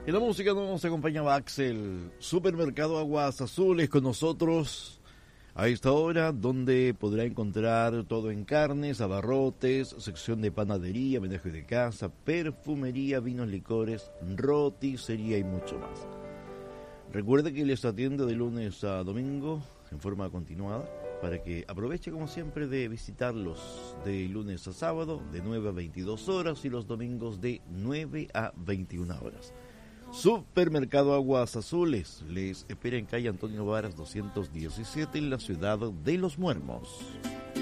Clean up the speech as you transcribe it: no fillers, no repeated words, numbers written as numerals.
En la música nos acompañaba Axel. Supermercado Aguas Azules con nosotros a esta hora, donde podrá encontrar todo en carnes, abarrotes, sección de panadería, menaje de casa, perfumería, vinos, licores, roticería y mucho más. Recuerde que les atiende de lunes a domingo en forma continuada para que aproveche como siempre de visitarlos de lunes a sábado de 9 a 22 horas y los domingos de 9 a 21 horas. Supermercado Aguas Azules les espera en calle Antonio Varas 217 en la ciudad de Los Muermos.